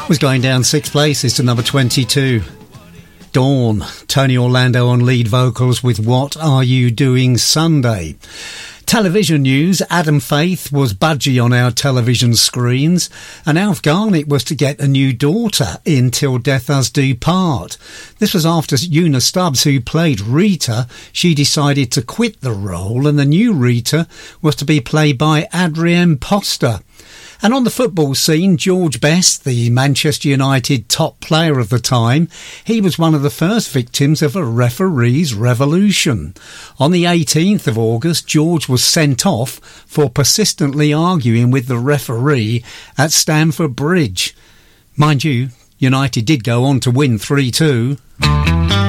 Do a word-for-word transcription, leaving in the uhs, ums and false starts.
Was going down six places to number twenty-two. Dawn, Tony Orlando on lead vocals with What Are You Doing Sunday. Television news, Adam Faith was budgie on our television screens, and Alf Garnett was to get a new daughter in Till Death Us Do Part. This was after Una Stubbs, who played Rita, she decided to quit the role, and the new Rita was to be played by Adrienne Poster. And on the football scene, George Best, the Manchester United top player of the time, he was one of the first victims of a referee's revolution. On the eighteenth of August, George was sent off for persistently arguing with the referee at Stamford Bridge. Mind you, United did go on to win three two.